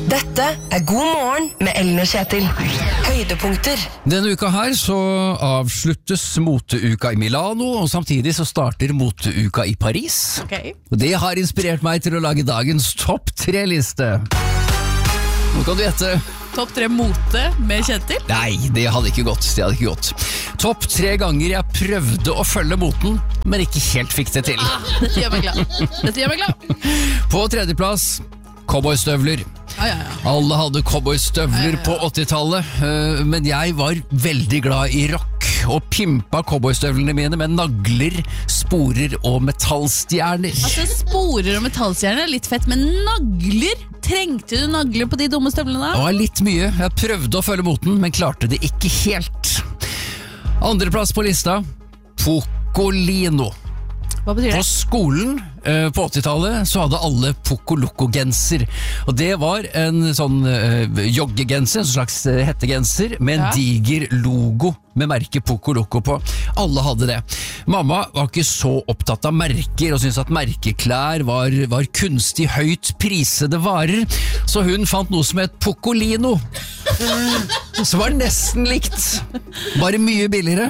Dette God morgen med Ellen og Kjetil. Høydepunkter. Denne uka her så avsluttes moteuka i Milano, og samtidig så starter moteuka i Paris. Og det har inspirert meg til å lage dagens topp 3-liste. Nå kan du gjette. Topp 3 mote med Kjetil? Nei, det hadde ikke gått. Topp 3 ganger jeg prøvde å følge moten, men ikke helt fikk det til. Dette gjør meg glad. På 3. plass, cowboystøvler. Ja. Alle hadde cowboystøvler på 80-tallet, men jeg var veldig glad i rock og pimpa cowboystøvlene mine med nagler, sporer og metallstjerner. Altså sporer og metallstjerner er litt fett, men nagler? Trengte du nagler på de dumme støvlene? Det var litt mye. Jeg prøvde å følge moten, men klarte det ikke helt. 2. plass på lista, Pocolino. Hva betyr det? På skolen på 80-tallet så hadde alle Poco-Loco-genser, og det var en sånn joggegenser, en slags hettegenser med en diger logo med merket Poco-Loco på. Alle hadde det. Mamma var ikke så opptatt av merker og syntes at merkeklær var kunstig høyt prisede varer, så hun fant noe som het Pocolino, som var nesten likt, bare mye billigere.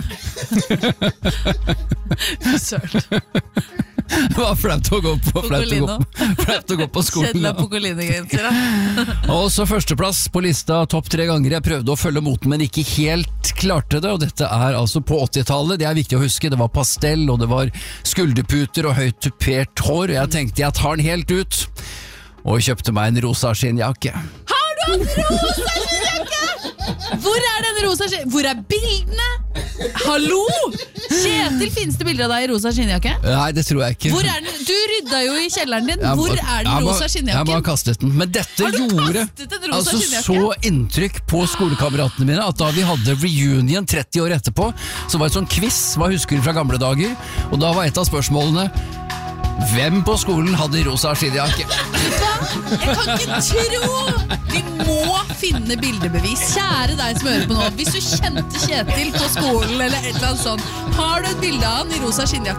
Sørt. Det var flaut å gå på skolen. Kjedelig Pocolino-genser. Og så 1. plass på lista, topp 3 ganger jeg prøvde å følge moten, men ikke helt klarte det, og dette er altså på 80-tallet. Det er viktig å huske, det var pastell, og det var skulderputer og høyt tupert hår, og jeg tenkte jeg tar den helt ut, og kjøpte meg en rosa skinnjakke. Har du en rosa skinnjakke? Hvor er den rosa skinnjakke? Hvor er bildene? Hallo? Kjetil, finnes det bilder av deg i rosa skinnjakke? Nei, det tror jeg ikke. Hvor er den? Du rydda jo i kjelleren din. Hvor er den rosa skinnjakken? Jeg må ha kastet den. Men dette gjorde altså så inntrykk på skolekameratene mine at da vi hadde reunion 30 år etterpå, så var det sånn quiz, hva husker du fra gamle dager? Og da var et av spørsmålene: hvem på skolen hadde rosa skinnjakke? Jeg kan ikke tro! Vi må finne bildebevis. Kjære deg som hører på nå. Hvis du kjente Kjetil på skolen eller et eller annet sånt, har du et bilde av han i rosa skinnjakke?